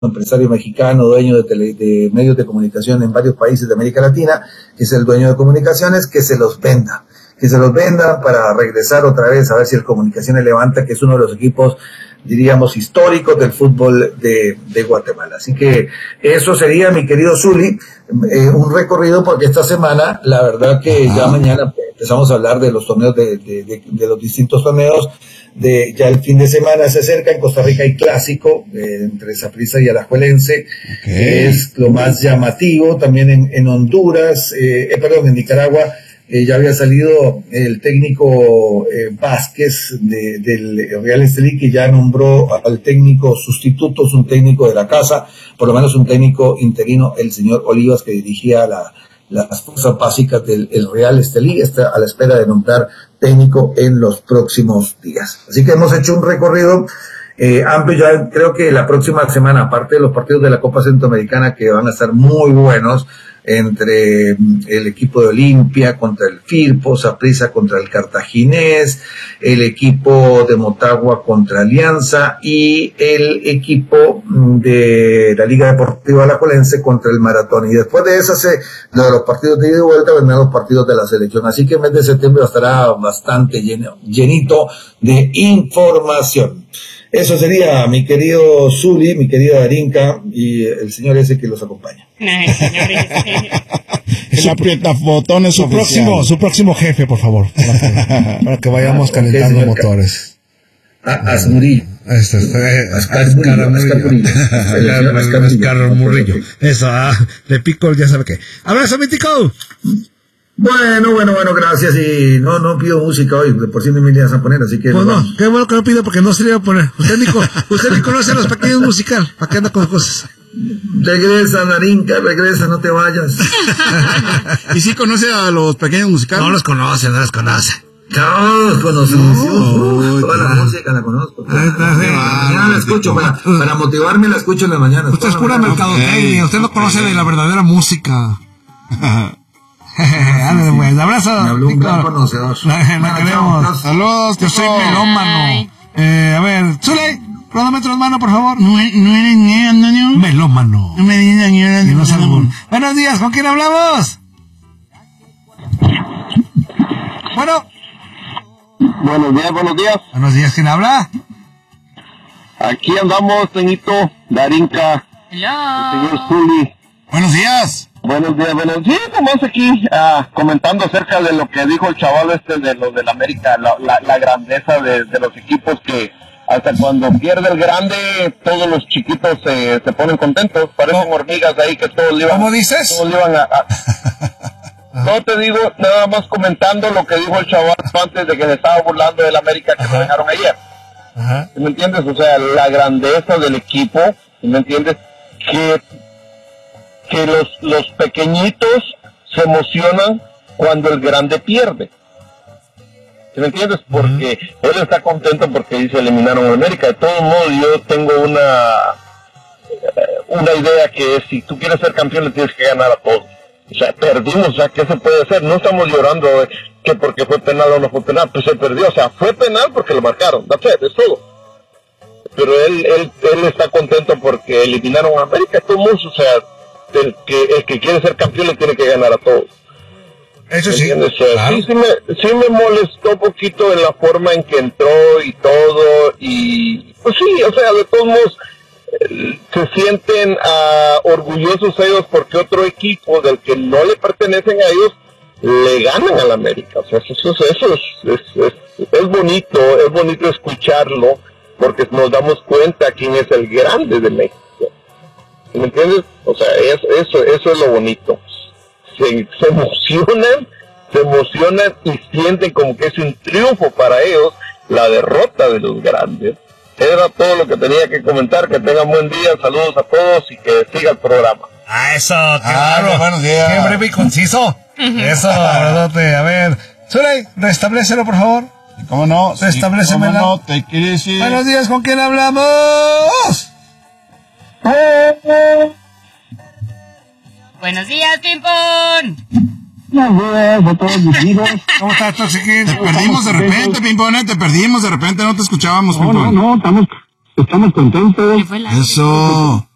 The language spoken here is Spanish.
empresario mexicano, dueño de medios de comunicación en varios países de América Latina, que es el dueño de Comunicaciones, que se los venda para regresar otra vez a ver si el Comunicaciones levanta, que es uno de los equipos, diríamos, históricos del fútbol de Guatemala. Así que eso sería, mi querido Zuli, un recorrido, porque esta semana, la verdad que ya mañana empezamos a hablar de los torneos, de los distintos torneos. Ya el fin de semana se acerca. En Costa Rica hay clásico entre Saprissa y Alajuelense, que es lo más llamativo. También en Honduras, en Nicaragua, ya había salido el técnico Vázquez del Real Estelí, que ya nombró al técnico sustituto, es un técnico de la casa, por lo menos un técnico interino, el señor Olivas, que dirigía las fuerzas básicas del Real Estelí, está a la espera de nombrar técnico en los próximos días. Así que hemos hecho un recorrido amplio. Ya creo que la próxima semana, aparte de los partidos de la Copa Centroamericana, que van a estar muy buenos, entre el equipo de Olimpia contra el Firpo, Saprissa contra el Cartaginés, el equipo de Motagua contra Alianza y el equipo de la Liga Deportiva Alajuelense contra el Maratón. Y después de eso, lo de los partidos de ida y vuelta, vendrán los partidos de la selección. Así que el mes de septiembre estará bastante llenito de información. Eso sería, mi querido Zuli, mi querida Darinka y el señor ese que los acompaña. El aprietabotones su próximo jefe, por favor, para que vayamos calentando motores. Asmurillo. Ascar Murillo. Eso, le pico, ya sabe qué. ¡Abrazo, mítico! Bueno, gracias. Y no pido música hoy, de por sí no me irías a poner, así que... Pues no, qué bueno que no pido, porque no se le iba a poner. Usted ni conoce los pequeños musicales, ¿para qué anda con cosas? Regresa, Darinka, regresa, no te vayas. ¿Y sí conoce a los pequeños musicales? No los conoce. No los conocemos. Toda la música la conozco. Mañana la escucho, para motivarme la escucho en la mañana. Usted es pura mercadotecnia, usted no conoce de la verdadera música. Pues, abrazo. Me habló un gran conocedor. La queremos. Saludos, yo soy melómano. A ver, Zule, cronómetro en mano, por favor. No eres ni Antonio. Melómano. No me digas ni era. Buenos días, ¿con quién hablamos? Bueno. Buenos días. Buenos días, ¿quién habla? Aquí andamos, Toñito, Darinka, el señor Zuli. Buenos días. Buenos días. Sí, estamos aquí comentando acerca de lo que dijo el chaval de los del América, la grandeza de los equipos, que hasta cuando pierde el grande, todos los chiquitos se ponen contentos, parecen hormigas ahí que todos le iban. ¿Cómo dices? Todos le iban No te digo, nada más comentando lo que dijo el chaval antes de que se estaba burlando del América que lo dejaron ayer. ¿Me entiendes? O sea, la grandeza del equipo, ¿me entiendes? Que los pequeñitos se emocionan cuando el grande pierde. ¿Me entiendes? Porque él está contento porque dice eliminaron a América. De todos modos, yo tengo una idea, que es: si tú quieres ser campeón, le tienes que ganar a todos. O sea, perdimos, o sea, ¿qué se puede hacer? No estamos llorando que porque fue penal o no fue penal, pues se perdió. O sea, fue penal porque lo marcaron, es todo. Pero él está contento porque eliminaron a América. De todos modos, o sea, el que quiere ser campeón le tiene que ganar a todos. Eso sí, claro. Sí me molestó un poquito en la forma en que entró y todo, y pues sí, o sea, de todos modos se sienten orgullosos ellos porque otro equipo del que no le pertenecen a ellos le ganan al América. O sea, eso es bonito escucharlo, porque nos damos cuenta quién es el grande de México. ¿Me entiendes? O sea, eso es lo bonito. Se emocionan y sienten como que es un triunfo para ellos la derrota de los grandes. Era todo lo que tenía que comentar. Que tengan buen día, saludos a todos y que siga el programa. Eso, claro. Buenos días. Qué breve y conciso. Eso, abrazote. A ver, Zule, restablécelo, por favor. ¿Cómo no? Restablécemelo. ¿Cómo no? Te quiere decir. Buenos días, ¿con quién hablamos? Buenos días, Pimpón. ¿Cómo estás, Toxiquín? Te perdimos de repente, Pimpón, no te escuchábamos, Pimpón. No, estamos contentos. Eso.